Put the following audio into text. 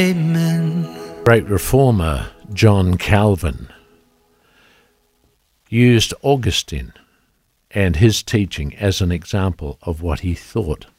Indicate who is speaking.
Speaker 1: Amen.
Speaker 2: Great reformer John Calvin used Augustine and his teaching as an example of what he thought